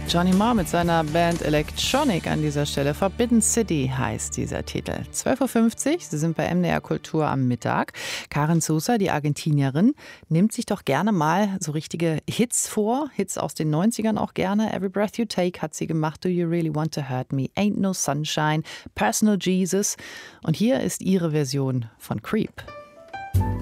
Johnny Marr mit seiner Band Electronic an dieser Stelle. Forbidden City heißt dieser Titel. 12.50 Uhr, Sie sind bei MDR Kultur am Mittag. Karin Sosa, die Argentinierin, nimmt sich doch gerne mal so richtige Hits vor. Hits aus den 90ern auch gerne. Every Breath You Take hat sie gemacht. Do You Really Want to Hurt Me? Ain't No Sunshine. Personal Jesus. Und hier ist ihre Version von Creep.